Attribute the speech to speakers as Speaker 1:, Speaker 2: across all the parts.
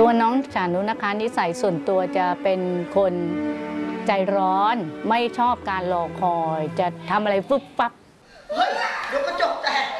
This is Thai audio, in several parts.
Speaker 1: ตัวน้องฉานุนะคะนิสัยส่วนตัวจะเป็นคนใจร้อนไม่ชอบการรอคอยจะทำอะไรฟึบฟับ
Speaker 2: เฮ้ยเดี๋ยวกระจกแตก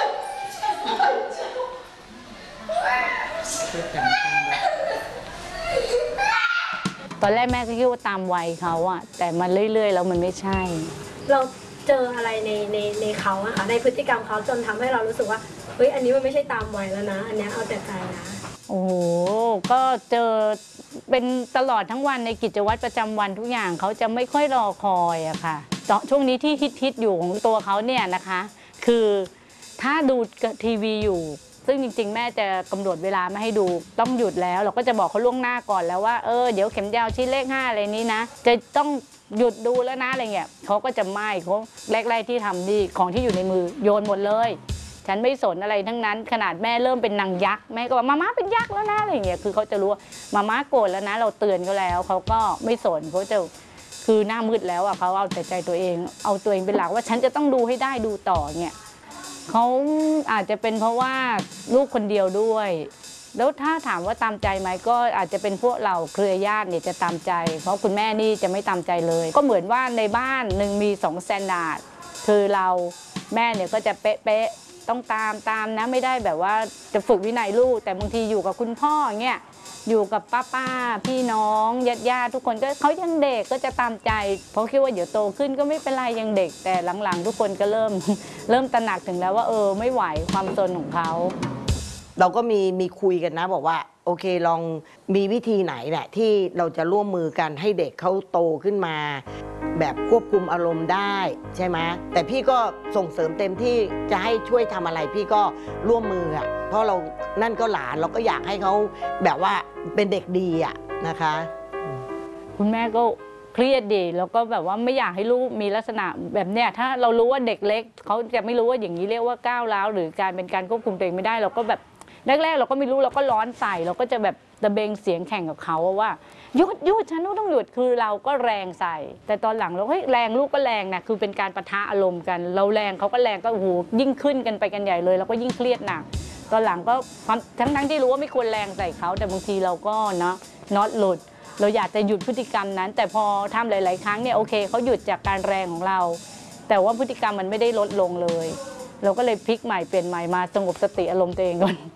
Speaker 1: ตอนแรกแม่ก็คิดว่าตามวัยเขาอะแต่มันเรื่อยๆแล้วมันไม่ใช่
Speaker 3: เราเจออะไรในเขาอะค่ะในพฤติกรรมเขาจนทำให้เรารู้สึกว่าเฮ้ยอันนี้มันไม่ใช่ตามวัยแล้วนะอันนี้เอาแต่ใจนะ
Speaker 1: โอ้โหก็เจอเป็นตลอดทั้งวันในกิจวัตรประจำวันทุกอย่างเขาจะไม่ค่อยรอคอยอะค่ะช่วงนี้ที่ฮิตอยู่ของตัวเขาเนี่ยนะคะคือถ้าดูทีวีอยู่ซึ่งจริงๆแม่จะกำหนดเวลาไม่ให้ดูต้องหยุดแล้วเราก็จะบอกเขาล่วงหน้าก่อนแล้วว่าเดี๋ยวเข็มยาวชิ้นเลข5อะไรนี้นะจะต้องหยุดดูแล้วนะอะไรเงี้ยเขาก็จะไม่เขาแรกๆที่ทำนี่ของที่อยู่ในมือโยนหมดเลยฉันไม่สนอะไรทั้งนั้นขนาดแม่เริ่มเป็นนางยักษ์แม่ก็บอกมาม่าเป็นยักษ์แล้วนะอะไรเงี้ยคือเขาจะรู้ว่ามาม่าโกรธแล้วนะเราเตือนเขาแล้วเขาก็ไม่สนเขาจะคือหน้ามืดแล้วอ่ะเขาเอาแต่ใจตัวเองเอาตัวเองเป็นหลักว่าฉันจะต้องดูให้ได้ดูต่อเงี้ยเขาอาจจะเป็นเพราะว่าลูกคนเดียวด้วยแล้วถ้าถามว่าตามใจไหมก็อาจจะเป็นพวกเราเครือญาติเนี่ยจะตามใจเพราะคุณแม่นี่จะไม่ตามใจเลยก็เหมือนว่าในบ้านหนึ่งมี2 สแตนดาร์ดคือเราแม่เนี่ยก็จะเป๊ะต้องตามนะไม่ได้แบบว่าจะฝึกวินัยลูกแต่บางทีอยู่กับคุณพ่อเงี้ยอยู่กับป้าพี่น้องญาติทุกคนก็เขายังเด็กก็จะตามใจเพราะคิดว่าเดี๋ยวโตขึ้นก็ไม่เป็นไรยังเด็กแต่หลังๆทุกคนก็เริ่มตระหนักถึงแล้วว่าไม่ไหวความซนของเขา
Speaker 2: เราก็มีคุยกันนะบอกว่าโอเคลองมีวิธีไหนแหละที่เราจะร่วมมือกันให้เด็กเขาโตขึ้นมาแบบควบคุมอารมณ์ได้ใช่ไหมแต่พี่ก็ส่งเสริมเต็มที่จะให้ช่วยทำอะไรพี่ก็ร่วมมืออ่ะเพราะเรานั่นก็หลานเราก็อยากให้เขาแบบว่าเป็นเด็กดีอ่ะนะคะ
Speaker 1: คุณแม่ก็เครียดดีแล้วก็แบบว่าไม่อยากให้ลูกมีลักษณะแบบเนี้ยถ้าเรารู้ว่าเด็กเล็กเขาจะไม่รู้ว่าอย่างนี้เรียกว่าก้าวร้าวหรือการเป็นการควบคุมตัวเองไม่ได้เราก็แบบแรกๆเราก็ไม่รู้เราก็ร้อนใส่เราก็จะแบบตะเบงเสียงแข่งกับเขาว่าหยุดฉันต้องหยุดคือเราก็แรงใส่แต่ตอนหลังเราแรงลูกก็แรงนะคือเป็นการปะทะอารมณ์กันเราแรงเขาก็แรงก็โอ้โหยิ่งขึ้นกันไปกันใหญ่เลยเราก็ยิ่งเครียดหนักตอนหลังก็ทั้งที่รู้ว่าไม่ควรแรงใส่เขาแต่บางทีเราก็น็อตหลุดเราอยากจะหยุดพฤติกรรมนั้นแต่พอทำหลายๆครั้งเนี่ยโอเคเขาหยุดจากการแรงของเราแต่ว่าพฤติกรรมมันไม่ได้ลดลงเลยเราก็เลยพลิกใหม่เปลี่ยนใหม่มาสงบสติอารมณ์ตัวเองก่อน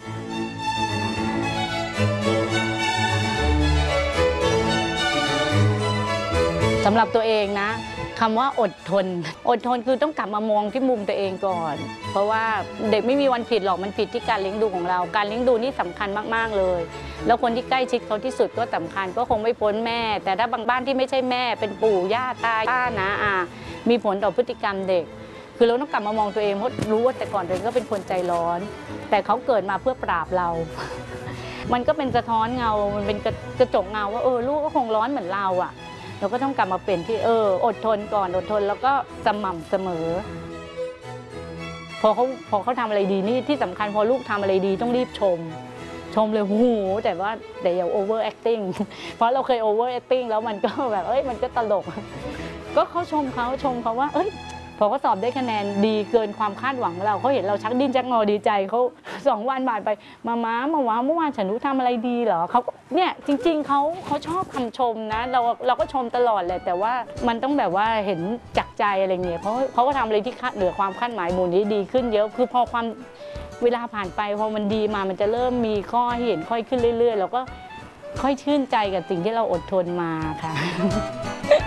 Speaker 1: สำหรับตัวเองนะคำว่าอดทนคือต้องกลับมามองที่มุมตัวเองก่อนเพราะว่าเด็กไม่มีวันผิดหรอกมันผิดที่การเลี้ยงดูของเราการเลี้ยงดูนี่สำคัญมากๆเลยแล้วคนที่ใกล้ชิดเขาที่สุดก็สำคัญก็คงไม่พ้นแม่แต่ถ้าบางบ้านที่ไม่ใช่แม่เป็นปู่ย่าตาป้านะมีผลต่อพฤติกรรมเด็กคือเราต้องกลับมามองตัวเองเพราะรู้ว่าแต่ก่อนตัวเองก็เป็นคนใจร้อนแต่เขาเกิดมาเพื่อปราบเรามันก็เป็นสะท้อนเงามันเป็นกระจกเงาว่าลูกก็คงร้อนเหมือนเราอ่ะเราก็ต้องกลับมาเป็นที่อดทนก่อนอดทนแล้วก็สม่ำเสมอพอเขาทำอะไรดีนี่ที่สำคัญพอลูกทำอะไรดีต้องรีบชมเลยโอ้โหแต่อย่า over acting เพราะเราเคย over acting แล้วมันก็แบบมันก็ตลกก็เขาชมเขาว่าพอเขาสอบได้คะแนนดีเกินความคาดหวังเราเขาเห็นเราชักดิ้นชักงอดีใจเขา2 วันผ่านไปมาเมื่อวานฉันรู้ทำอะไรดีเหรอเขาเนี่ยจริงๆเขาชอบคำชมนะเราก็ชมตลอดเลยแต่ว่ามันต้องแบบว่าเห็นจากใจอะไรเงี้ยเขาก็ทำอะไรที่เหนือความคาดหมายมูลนี้ดีขึ้นเยอะคือพอความเวลาผ่านไปพอมันดีมามันจะเริ่มมีข้อให้เห็นค่อยขึ้นเรื่อยๆแล้วก็ค่อยชื่นใจกับสิ่งที่เราอดทนมาค่ะ